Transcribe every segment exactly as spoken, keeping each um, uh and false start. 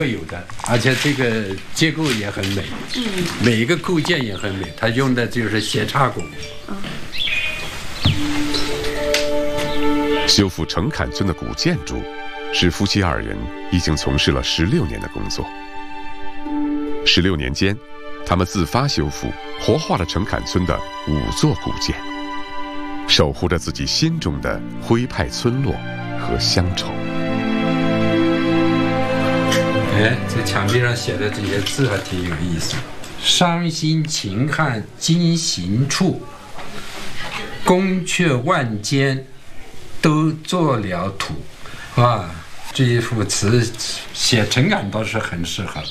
会有的，而且这个结构也很美，嗯，每一个构件也很美，它用的就是斜插工。嗯。 修复陈坎村的古建筑，是夫妻二人已经从事了十六年的工作。十六年间，他们自发修复、活化了陈坎村的五座古建，守护着自己心中的徽派村落和乡愁。 哎，这墙壁上写的这些字还挺有意思。伤心秦汉今行处，宫阙万间都做了土。哇，这一幅词写陈坎倒是很适合。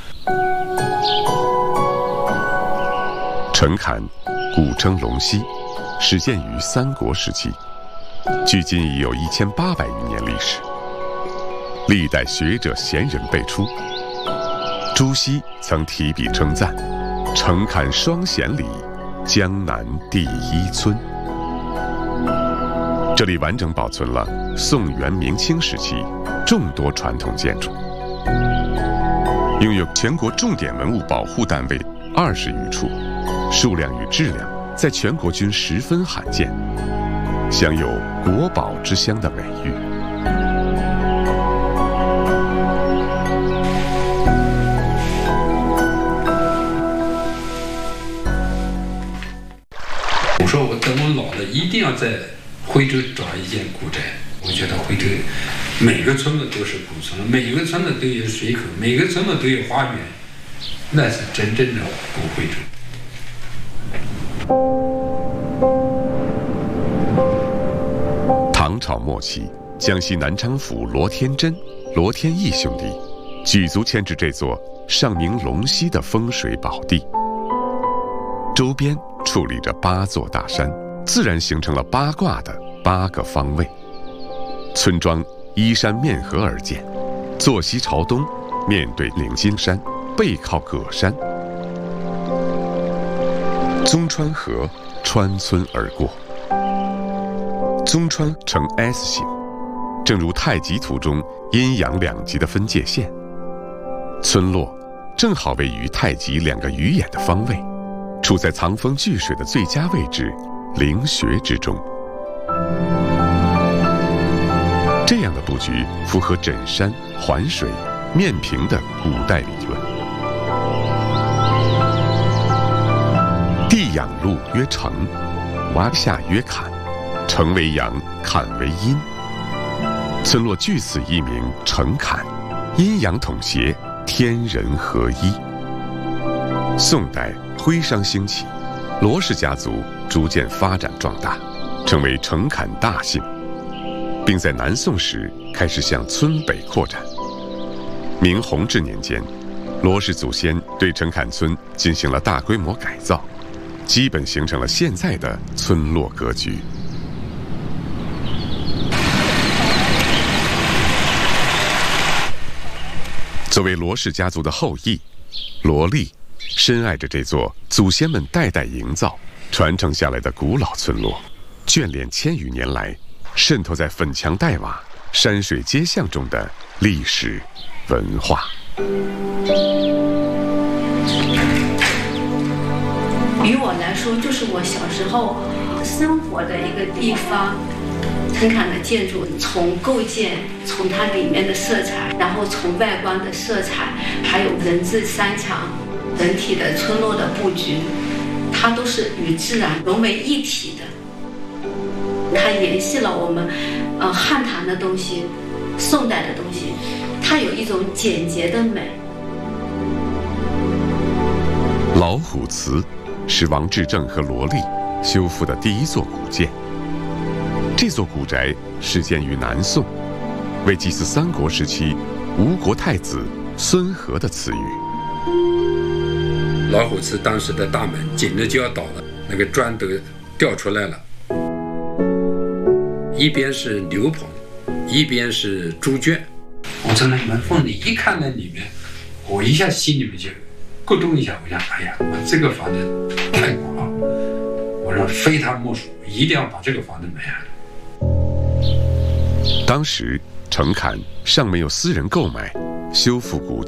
陈坎，古称龙溪，始建于三国时期，距今已有一千八百余年历史。历代学者贤人辈出，朱熹曾提笔称赞：“陈坎双贤里，江南第一村。”这里完整保存了宋元明清时期众多传统建筑，拥有全国重点文物保护单位二十余处，数量与质量在全国均十分罕见，享有“国宝之乡”的美誉。 我说我等我老了，一定要在徽州找一间古宅。我觉得徽州每个村子都是古村，每个村子都有水口，每个村子都有花园，那是真正的古徽州。 唐朝末期，江西南昌府罗天珍、罗天益兄弟举足迁至这座上名龙溪的风水宝地，周边矗立着八座大山，自然形成了八卦的八个方位。村庄依山面河而建，坐西朝东，面对灵金山，背靠葛山。宗川河穿村而过，宗川呈 S 形，正如太极图中阴阳两极的分界线。村落正好位于太极两个鱼眼的方位，处在藏风聚水的最佳位置，灵穴之中。这样的布局符合枕山、环水、面平的古代理论。地养路曰城，洼下曰坎，城为阳，坎为阴。村落据此一名陈坎，阴阳统协，天人合一。宋代徽商兴起，罗氏家族逐渐发展壮大，成为陈坎大姓，并在南宋时开始向村北扩展。明弘治年间，罗氏祖先对陈坎村进行了大规模改造，基本形成了现在的村落格局。作为罗氏家族的后裔，罗丽深爱着这座祖先们代代营造、传承下来的古老村落，眷恋千余年来渗透在粉墙黛瓦、山水街巷中的历史文化。 于我来说，就是我小时候生活的一个地方。陈坎的建筑，从构建，从它里面的色彩，然后从外观的色彩，还有人字山墙，整体的村落的布局，它都是与自然融为一体的。它联系了我们，呃，汉唐的东西，宋代的东西，它有一种简洁的美。 老虎祠是王志正和罗丽修复的第一座古建。这座古宅始建于南宋，为祭祀三国时期吴国太子孙和的祠宇。 老虎祠当时的大门紧着就要倒了，那个砖都掉出来了，一边是牛棚，一边是猪圈。我从那门缝里一看那里面，我一下心里面就咕咚一下，我想，哎呀，我这个房子太古老，我说非他莫属，一定要把这个房子买下来。 当时陈坎尚没有私人购买修复古